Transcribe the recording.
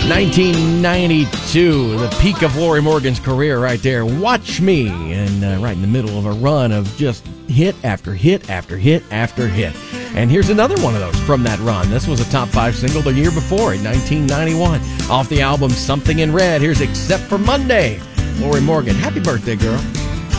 1992, the peak of Lorrie Morgan's career right there. Watch Me, and right in the middle of a run of just hit after hit after hit after hit. And here's another one of those from that run. This was a top 5 single the year before, in 1991. Off the album Something in Red, here's Except for Monday. Lorrie Morgan, happy birthday, girl.